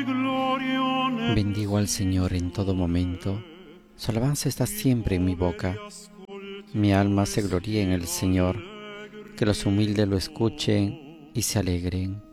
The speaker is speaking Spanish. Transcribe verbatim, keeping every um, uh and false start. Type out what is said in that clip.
Bendigo al Señor en todo momento, su alabanza está siempre en mi boca. Mi alma se gloría en el Señor, que los humildes lo escuchen y se alegren.